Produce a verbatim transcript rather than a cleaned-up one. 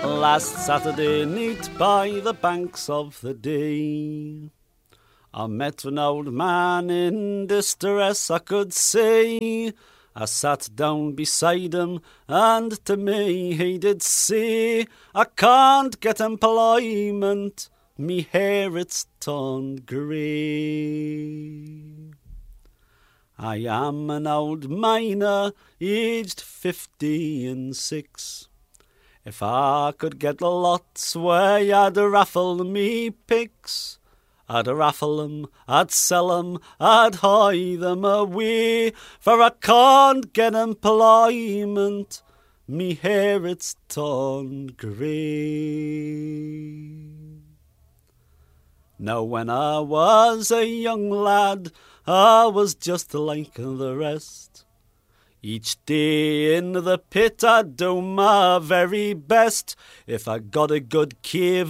Last Saturday night by the banks of the Dee, I met an old man in distress, I could see. I sat down beside him, and to me he did say, I can't get employment, me hair it's turned grey. I am an old miner, aged fifty and six. If I could get lots where I'd raffle me picks, I'd raffle 'em, I'd sell 'em, I'd hie them away, for I can't get employment, me hair it's turned grey. Now when I was a young lad, I was just like the rest. Each day in the pit I'd do my very best. If I got a good cave